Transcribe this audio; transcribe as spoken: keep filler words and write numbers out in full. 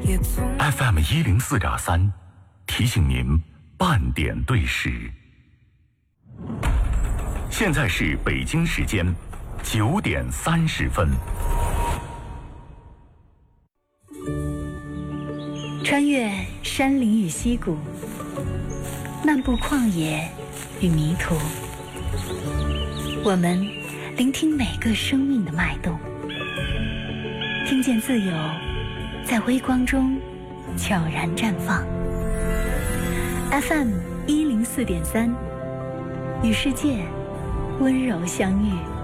F M 一零四点三，提醒您半点对时。现在是北京时间九点三十分。 穿越山林与溪谷，漫步旷野与迷途，我们聆听每个生命的脉动，听见自由在微光中悄然绽放。F M 一零四点三，与世界温柔相遇。